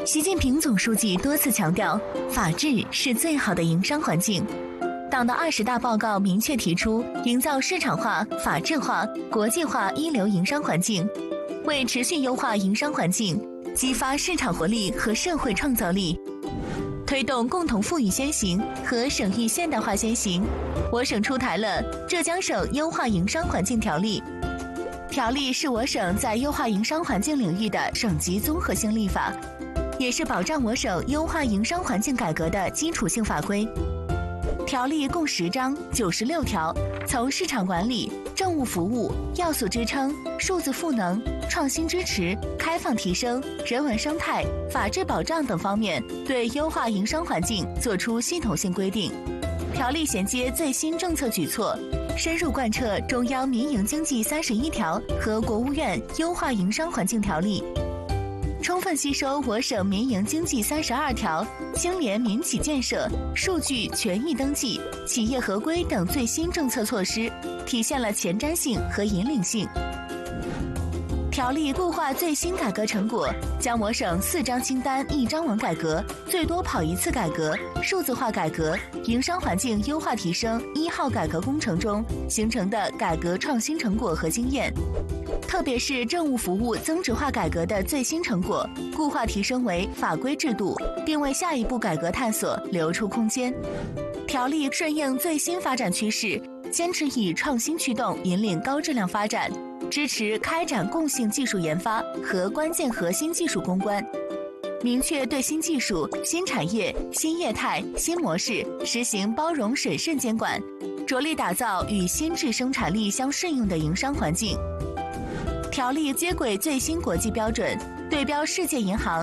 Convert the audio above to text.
习近平总书记多次强调，法治是最好的营商环境。党的20大报告明确提出，营造市场化、法治化、国际化一流营商环境，为持续优化营商环境，激发市场活力和社会创造力，推动共同富裕先行和省域现代化先行，我省出台了《浙江省优化营商环境条例》。条例是我省在优化营商环境领域的省级综合性立法，也是保障我省优化营商环境改革的基础性法规。条例共10章96条，从市场管理、政务服务、要素支撑、数字赋能、创新支持、开放提升、人文生态、法治保障等方面，对优化营商环境作出系统性规定。条例衔接最新政策举措，深入贯彻中央民营经济31条和国务院优化营商环境条例，充分吸收我省民营经济32条、青联民企建设、数据权益登记、企业合规等最新政策措施，体现了前瞻性和引领性。条例固化最新改革成果，将我省4张清单1张网改革、最多跑1次改革、数字化改革、营商环境优化提升1号改革工程中形成的改革创新成果和经验，特别是政务服务增值化改革的最新成果，固化提升为法规制度，并为下一步改革探索留出空间。条例顺应最新发展趋势，坚持以创新驱动引领高质量发展，支持开展共性技术研发和关键核心技术攻关，明确对新技术、新产业、新业态、新模式实行包容审慎监管，着力打造与新质生产力相适应的营商环境。条例接轨最新国际标准，对标世界银行